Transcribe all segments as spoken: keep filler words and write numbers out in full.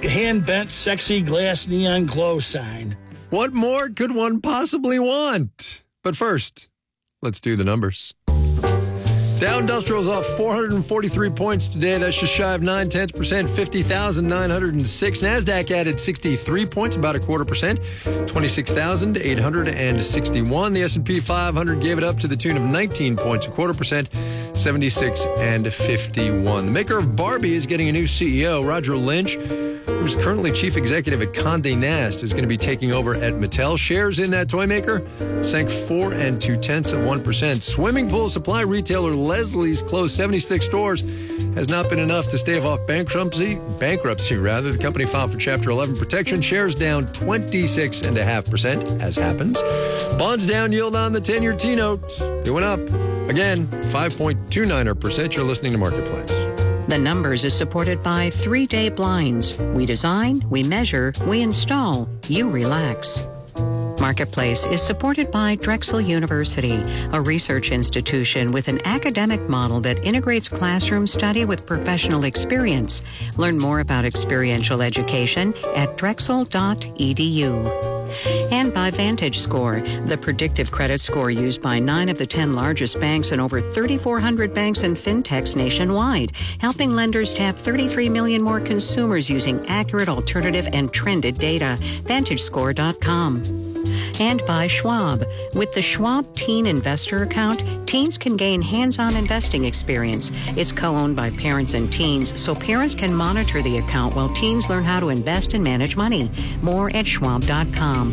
hand-bent, sexy glass neon glow sign. What more could one possibly want? But first, let's do the numbers. Dow Industrial's off four hundred forty-three points today. That's just shy of nine tenths percent, fifty thousand nine hundred six. NASDAQ added sixty-three points, about a quarter percent, twenty-six thousand eight hundred sixty-one. The S and P five hundred gave it up to the tune of nineteen points, a quarter percent, seventy-six and fifty-one. The maker of Barbie is getting a new C E O. Roger Lynch, who's currently chief executive at Condé Nast, is going to be taking over at Mattel. Shares in that toy maker sank four and two tenths of one percent. Swimming pool supply retailer Leslie's closed seventy-six stores has not been enough to stave off bankruptcy. Bankruptcy, rather. The company filed for Chapter eleven protection. Shares down twenty-six point five percent, as happens. Bonds down, yield on the ten-year T-note. It went up. Again, five point two nine percent. You're listening to Marketplace. The Numbers is supported by three-day blinds. We design, we measure, we install. You relax. Marketplace is supported by Drexel University, a research institution with an academic model that integrates classroom study with professional experience. Learn more about experiential education at drexel dot e d u. And by VantageScore, the predictive credit score used by nine of the ten largest banks and over thirty-four hundred banks and fintechs nationwide, helping lenders tap thirty-three million more consumers using accurate, alternative, and trended data. Vantage Score dot com. And by Schwab. With the Schwab Teen Investor Account, teens can gain hands-on investing experience. It's co-owned by parents and teens, so parents can monitor the account while teens learn how to invest and manage money. More at schwab dot com.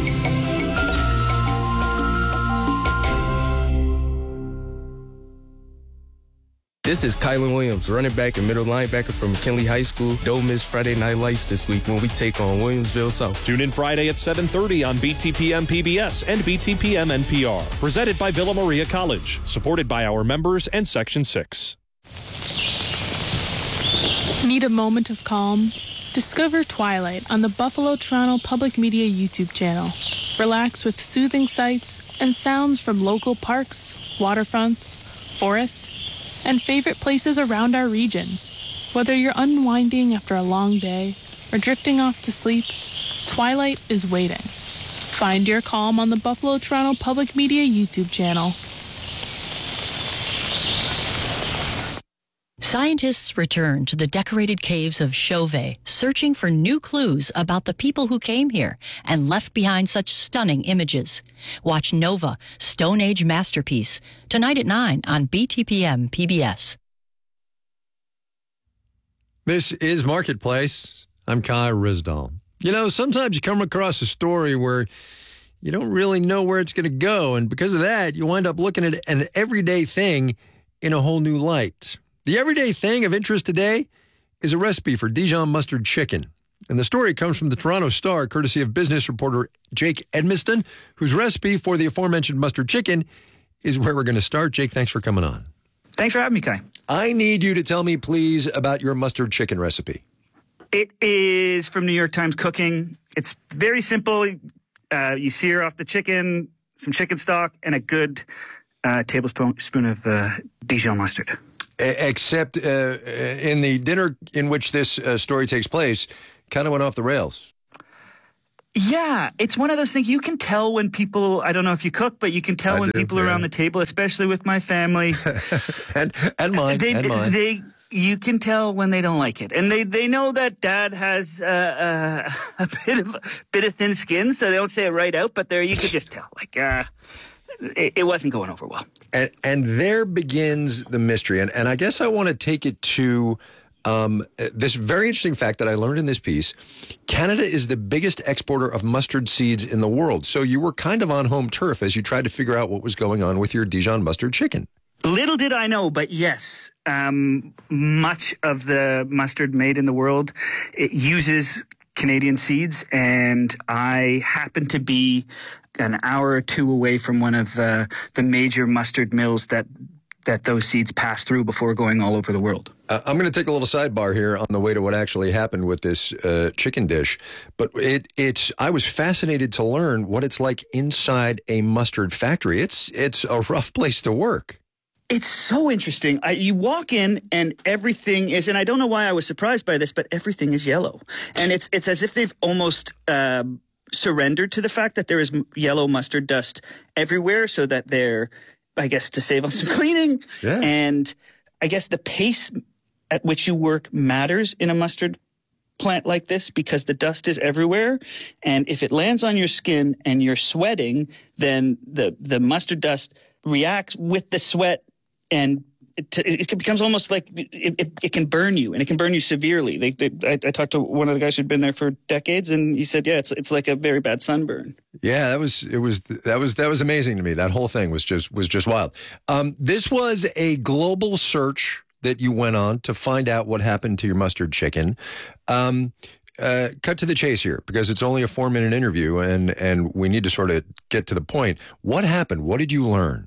This is Kylan Williams, running back and middle linebacker from McKinley High School. Don't miss Friday Night Lights this week when we take on Williamsville South. Tune in Friday at seven thirty on B T P M P B S and B T P M N P R. Presented by Villa Maria College. Supported by our members and Section six. Need a moment of calm? Discover Twilight on the Buffalo Toronto Public Media YouTube channel. Relax with soothing sights and sounds from local parks, waterfronts, forests, and favorite places around our region. Whether you're unwinding after a long day or drifting off to sleep, Twilight is waiting. Find your calm on the Buffalo Toronto Public Media YouTube channel. Scientists return to the decorated caves of Chauvet, searching for new clues about the people who came here and left behind such stunning images. Watch Nova, Stone Age Masterpiece, tonight at nine on B T P M P B S. This is Marketplace. I'm Kai Rizdal. You know, sometimes you come across a story where you don't really know where it's going to go, and because of that, you wind up looking at an everyday thing in a whole new light. The everyday thing of interest today is a recipe for Dijon mustard chicken. And the story comes from the Toronto Star, courtesy of business reporter Jake Edmiston, whose recipe for the aforementioned mustard chicken is where we're going to start. Jake, thanks for coming on. Thanks for having me, Kai. I need you to tell me, please, about your mustard chicken recipe. It is from New York Times Cooking. It's very simple. Uh, you sear off the chicken, some chicken stock, and a good uh, tablespoon spoon of uh, Dijon mustard. Except uh, in the dinner in which this uh, story takes place, kind of went off the rails. Yeah, it's one of those things you can tell when people, I don't know if you cook, but you can tell I when do, people yeah. around the table, especially with my family. and and mine, they, and mine. They, you can tell when they don't like it. And they, they know that dad has uh, uh, a bit of bit of thin skin, so they don't say it right out, but there you could just tell. Like, uh, it, it wasn't going over well. And, and there begins the mystery. And, and I guess I want to take it to um, this very interesting fact that I learned in this piece. Canada is the biggest exporter of mustard seeds in the world. So you were kind of on home turf as you tried to figure out what was going on with your Dijon mustard chicken. Little did I know, but yes, um, much of the mustard made in the world, it uses Canadian seeds, and I happen to be an hour or two away from one of uh, the major mustard mills that that those seeds pass through before going all over the world. Uh, I'm going to take a little sidebar here on the way to what actually happened with this uh, chicken dish, but it it's I was fascinated to learn what it's like inside a mustard factory. It's it's a rough place to work. It's so interesting. I, you walk in and everything is, and I don't know why I was surprised by this, but everything is yellow. And it's it's as if they've almost uh, surrendered to the fact that there is yellow mustard dust everywhere, so that they're, I guess, to save on some cleaning. Yeah. And I guess the pace at which you work matters in a mustard plant like this, because the dust is everywhere. And if it lands on your skin and you're sweating, then the, the mustard dust reacts with the sweat, and it, it becomes almost like it, it, it can burn you, and it can burn you severely. They, they, I, I talked to one of the guys who'd been there for decades, and he said, yeah, it's it's like a very bad sunburn. Yeah, that was it was that was that was amazing to me. That whole thing was just was just wild. Um, this was a global search that you went on to find out what happened to your mustard chicken. Um, uh, cut to the chase here, because it's only a four minute interview, and and we need to sort of get to the point. What happened? What did you learn?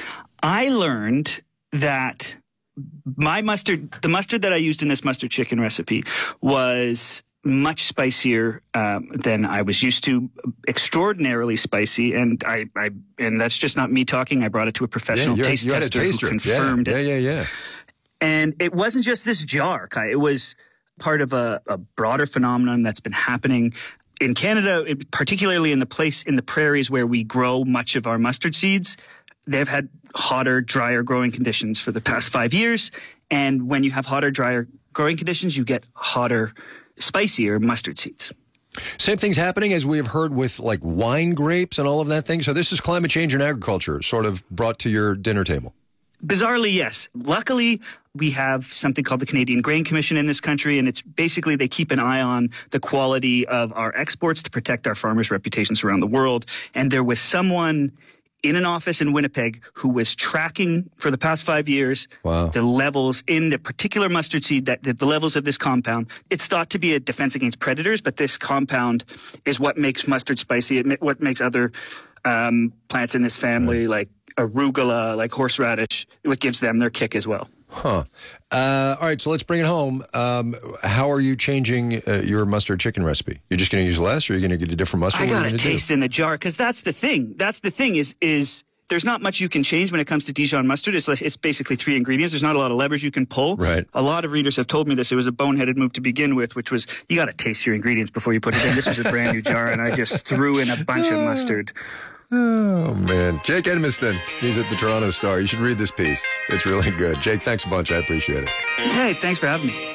I learned that my mustard, the mustard that I used in this mustard chicken recipe, was much spicier um, than I was used to, extraordinarily spicy. And I, I, and that's just not me talking. I brought it to a professional yeah, taste you had, you tester had a taster. who confirmed yeah, it. Yeah, yeah, yeah. And it wasn't just this jar, Kai. It was part of a, a broader phenomenon that's been happening in Canada, particularly in the place in the prairies where we grow much of our mustard seeds. They've had hotter, drier growing conditions for the past five years. And when you have hotter, drier growing conditions, you get hotter, spicier mustard seeds. Same thing's happening, as we have heard, with like wine grapes and all of that thing. So this is climate change in agriculture sort of brought to your dinner table. Bizarrely, yes. Luckily, we have something called the Canadian Grain Commission in this country, and it's basically they keep an eye on the quality of our exports to protect our farmers' reputations around the world. And there was someone in an office in Winnipeg who was tracking for the past five years wow. the levels in the particular mustard seed, that the, the levels of this compound. It's thought to be a defense against predators, but this compound is what makes mustard spicy. It, what makes other um, plants in this family, like arugula, like horseradish, what gives them their kick as well. Huh. Uh, all right, so let's bring it home. Um, how are you changing uh, your mustard chicken recipe? You're just going to use less, or are you going to get a different mustard? I got to taste do? in the jar, because that's the thing. That's the thing is is there's not much you can change when it comes to Dijon mustard. It's, like, it's basically three ingredients. There's not a lot of levers you can pull. Right. A lot of readers have told me this. It was a boneheaded move to begin with, which was you got to taste your ingredients before you put it in. This was a brand new jar, and I just threw in a bunch of mustard. Oh, man. Jake Edmiston, he's at the Toronto Star. You should read this piece. It's really good. Jake, thanks a bunch. I appreciate it. Hey, thanks for having me.